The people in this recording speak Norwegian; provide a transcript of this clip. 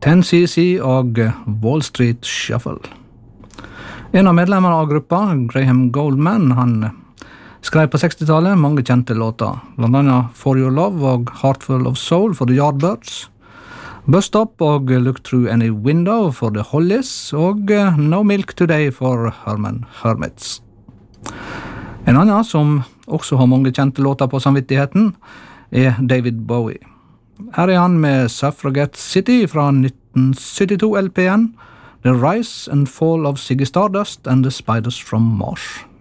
10cc og Wall Street Shuffle. En av medlemmene av gruppa, Graham Goldman, han skrev på 60-tallet mange kjente låter, blant annet For Your Love og Heartful of Soul for The Yardbirds, Bust Up og Look Through Any Window for The Hollies og No Milk Today for Herman Hermits. En annen som også har mange kjente låter på samvittigheten er David Bowie. Her er han med Suffragette City fra 1972 LPN, The Rise and Fall of Ziggy Stardust and the Spiders from Mars.